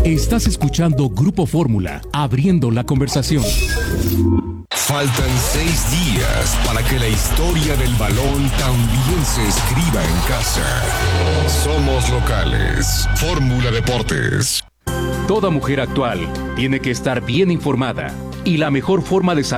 Estás escuchando Grupo Fórmula, abriendo la conversación. Faltan 6 días para que la historia del balón también se escriba en casa. Somos locales. Fórmula Deportes. Toda mujer actual tiene que estar bien informada y la mejor forma de saber